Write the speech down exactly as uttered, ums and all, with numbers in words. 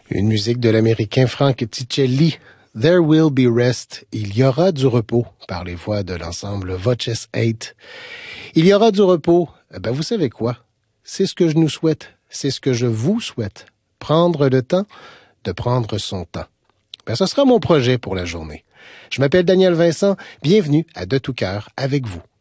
Une musique de l'Américain Frank Ticelli, There Will Be Rest, il y aura du repos, par les voix de l'ensemble Voces Eight. Il y aura du repos, eh ben vous savez quoi? C'est ce que je nous souhaite, c'est ce que je vous souhaite. Prendre le temps de prendre son temps. Ben, ce sera mon projet pour la journée. Je m'appelle Daniel Vincent, bienvenue à De tout cœur avec vous.